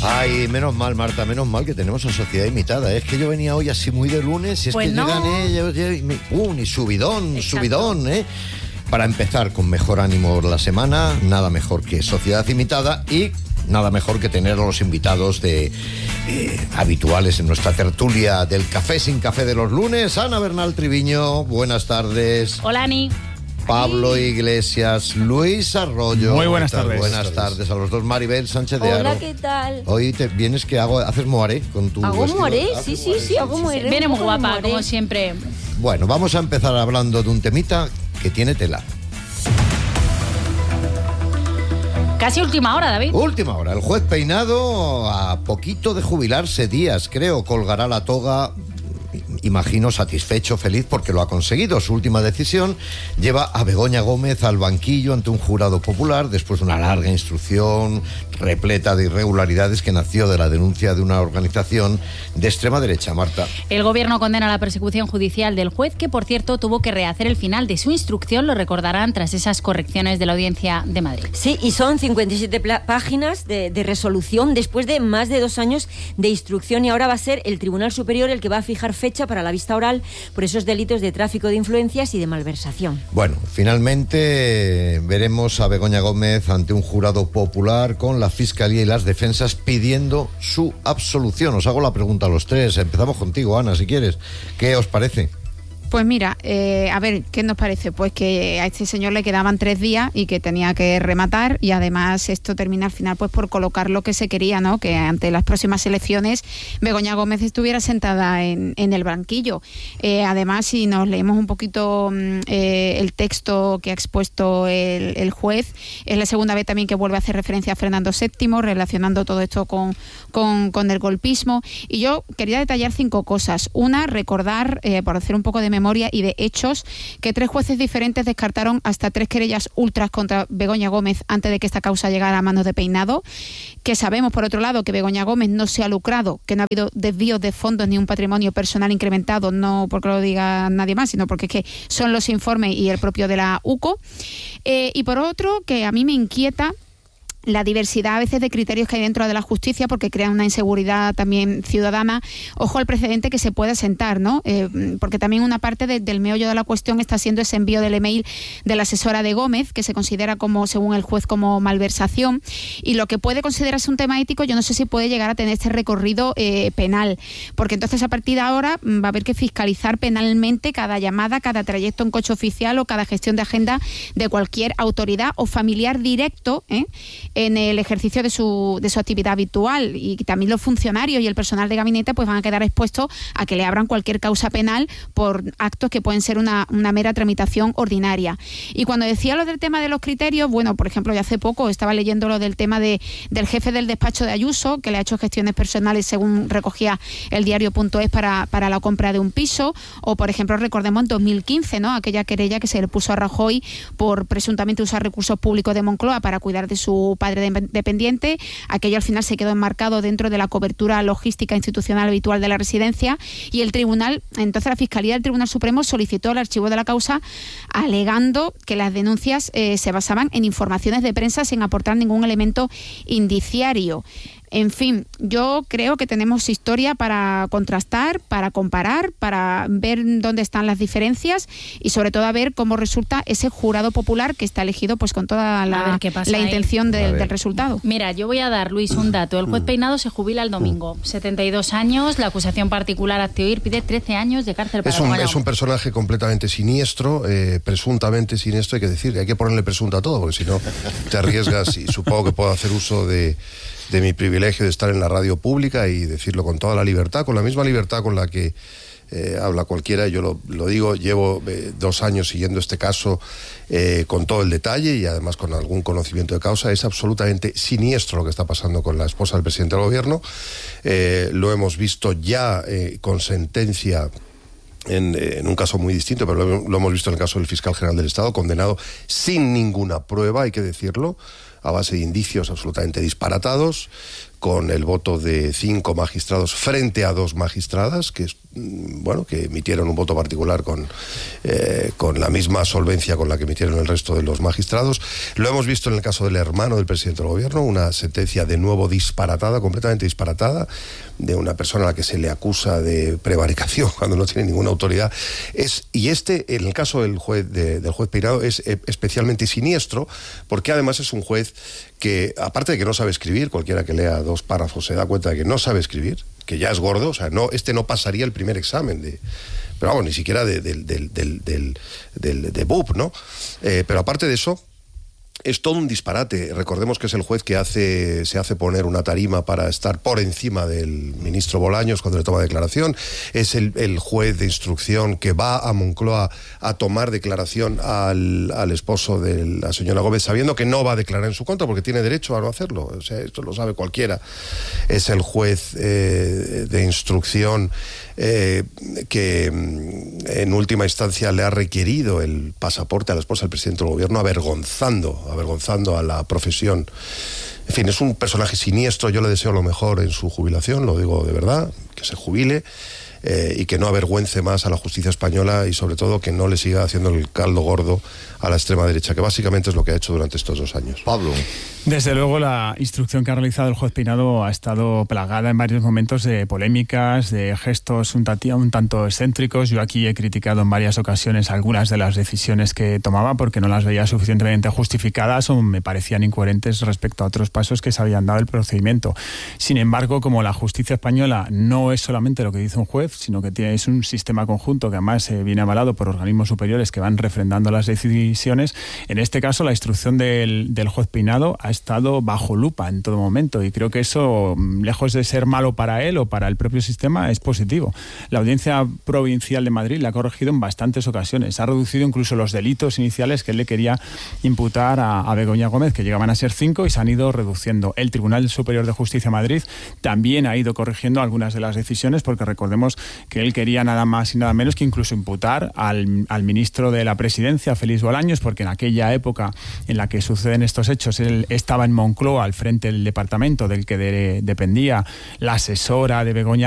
Ay, menos mal, Marta, menos mal que tenemos a Sociedad Imitada. Es que yo venía hoy así muy de lunes y es pues que no. llegan ellos y subidón, Exacto. subidón, ¿eh? Para empezar con mejor ánimo la semana, nada mejor que Sociedad Imitada y nada mejor que tener a los invitados habituales en nuestra tertulia del Café sin Café de los lunes. Ana Bernal Triviño, buenas tardes. Hola, Ani. Pablo Iglesias, Luis Arroyo. Muy buenas tardes. Buenas tardes a los dos. Maribel Sánchez de Aro. Hola, ¿qué tal? Hoy te vienes que haces moaré con tu ¿Hago vestido. moaré? ¿Haces Sí, hago moaré. Viene un muy poco de guapa, moaré. como siempre. Bueno, vamos a empezar hablando de un temita que tiene tela. Casi última hora, David. Última hora. El juez Peinado, a poquito de jubilarse, días, creo, colgará la toga. Imagino satisfecho, feliz, porque lo ha conseguido. Su última decisión lleva a Begoña Gómez al banquillo ante un jurado popular después de una larga instrucción repleta de irregularidades que nació de la denuncia de una organización de extrema derecha. Marta. El gobierno condena la persecución judicial del juez, que por cierto tuvo que rehacer el final de su instrucción, lo recordarán, tras esas correcciones de la Audiencia de Madrid. Sí, y son 57 páginas de resolución después de más de 2 años de instrucción, y ahora va a ser el Tribunal Superior el que va a fijar fecha para la vista oral por esos delitos de tráfico de influencias y de malversación. Bueno, finalmente veremos a Begoña Gómez ante un jurado popular con la Fiscalía y las defensas pidiendo su absolución. Os hago la pregunta a los tres. Empezamos contigo, Ana, si quieres. ¿Qué os parece? Pues mira, a ver, ¿qué nos parece? Pues que a este señor le quedaban 3 días y que tenía que rematar, y además esto termina al final pues por colocar lo que se quería, ¿no? Que ante las próximas elecciones Begoña Gómez estuviera sentada en el banquillo. Además, si nos leemos un poquito el texto que ha expuesto el juez, es la segunda vez también que vuelve a hacer referencia a Fernando VII, relacionando todo esto con el golpismo. Y yo quería detallar 5 cosas. Una, recordar, por hacer un poco de memoria y de hechos, que 3 jueces diferentes descartaron hasta 3 querellas ultras contra Begoña Gómez antes de que esta causa llegara a manos de Peinado, que sabemos por otro lado que Begoña Gómez no se ha lucrado, que no ha habido desvíos de fondos ni un patrimonio personal incrementado, no porque lo diga nadie más, sino porque es que son los informes y el propio de la UCO. Y por otro, que a mí me inquieta la diversidad a veces de criterios que hay dentro de la justicia, porque crea una inseguridad también ciudadana. Ojo al precedente que se pueda sentar, ¿no? Porque también una parte del meollo de la cuestión está siendo ese envío del email de la asesora de Gómez, que se considera como, según el juez, como malversación, y lo que puede considerarse un tema ético, yo no sé si puede llegar a tener este recorrido penal, porque entonces a partir de ahora va a haber que fiscalizar penalmente cada llamada, cada trayecto en coche oficial o cada gestión de agenda de cualquier autoridad o familiar directo, en el ejercicio de su actividad habitual, y también los funcionarios y el personal de gabinete pues van a quedar expuestos a que le abran cualquier causa penal por actos que pueden ser una mera tramitación ordinaria. Y cuando decía lo del tema de los criterios, bueno, por ejemplo, ya hace poco estaba leyendo lo del tema del jefe del despacho de Ayuso, que le ha hecho gestiones personales según recogía el diario.es para la compra de un piso, o por ejemplo recordemos en 2015, ¿no? Aquella querella que se le puso a Rajoy por presuntamente usar recursos públicos de Moncloa para cuidar de su padre dependiente. Aquello al final se quedó enmarcado dentro de la cobertura logística institucional habitual de la residencia, y el tribunal, entonces la Fiscalía del Tribunal Supremo solicitó el archivo de la causa alegando que las denuncias se basaban en informaciones de prensa sin aportar ningún elemento indiciario. En fin, yo creo que tenemos historia para contrastar, para comparar, para ver dónde están las diferencias y sobre todo a ver cómo resulta ese jurado popular que está elegido pues con toda la intención del resultado. Mira, yo voy a dar, Luis, un dato. El juez Peinado se jubila el domingo. 72 años, la acusación particular Actioir pide 13 años de cárcel para Es un personaje completamente siniestro, presuntamente siniestro, hay que decir, hay que ponerle presunto a todo, porque si no te arriesgas, y supongo que puedo hacer uso de mi privilegio de estar en la radio pública y decirlo con toda la libertad, con la misma libertad con la que habla cualquiera. Yo lo digo, llevo 2 años siguiendo este caso con todo el detalle y además con algún conocimiento de causa. Es absolutamente siniestro lo que está pasando con la esposa del presidente del gobierno. Lo hemos visto ya con sentencia en un caso muy distinto, pero lo hemos visto en el caso del fiscal general del Estado, condenado sin ninguna prueba, hay que decirlo, a base de indicios absolutamente disparatados, con el voto de 5 magistrados frente a 2 magistradas, que emitieron un voto particular con la misma solvencia con la que emitieron el resto de los magistrados. Lo hemos visto en el caso del hermano del presidente del gobierno, una sentencia de nuevo disparatada, completamente disparatada, de una persona a la que se le acusa de prevaricación cuando no tiene ninguna autoridad. En el caso del juez Peinado, es especialmente siniestro, porque además es un juez que, aparte de que no sabe escribir, cualquiera que lea 2 párrafos se da cuenta de que no sabe escribir, que ya es gordo, o sea, no pasaría el primer examen pero vamos, ni siquiera de BUP, ¿no? Pero aparte de eso, es todo un disparate. Recordemos que es el juez que se hace poner una tarima para estar por encima del ministro Bolaños cuando le toma declaración. Es el juez de instrucción que va a Moncloa a tomar declaración al esposo de la señora Gómez, sabiendo que no va a declarar en su contra porque tiene derecho a no hacerlo. O sea, esto lo sabe cualquiera. Es el juez de instrucción que en última instancia le ha requerido el pasaporte a la esposa del presidente del gobierno, avergonzando a la profesión. En fin, es un personaje siniestro. Yo le deseo lo mejor en su jubilación, lo digo de verdad, que se jubile y que no avergüence más a la justicia española, y sobre todo que no le siga haciendo el caldo gordo a la extrema derecha, que básicamente es lo que ha hecho durante estos 2 años. Pablo. Desde luego, la instrucción que ha realizado el juez Peinado ha estado plagada en varios momentos de polémicas, de gestos un tanto excéntricos. Yo aquí he criticado en varias ocasiones algunas de las decisiones que tomaba porque no las veía suficientemente justificadas o me parecían incoherentes respecto a otros pasos que se habían dado el procedimiento. Sin embargo, como la justicia española no es solamente lo que dice un juez, sino que es un sistema conjunto que además viene avalado por organismos superiores que van refrendando las decisiones, en este caso la instrucción del juez Peinado ha estado bajo lupa en todo momento, y creo que eso, lejos de ser malo para él o para el propio sistema, es positivo. La Audiencia Provincial de Madrid la ha corregido en bastantes ocasiones, ha reducido incluso los delitos iniciales que él le quería imputar a Begoña Gómez, que llegaban a ser 5 y se han ido reduciendo. El Tribunal Superior de Justicia de Madrid también ha ido corrigiendo algunas de las decisiones, porque recordemos que él quería nada más y nada menos que incluso imputar al ministro de la Presidencia, Félix Bolaños, porque en aquella época en la que suceden estos hechos, él estaba en Moncloa al frente del departamento del que dependía la asesora de Begoña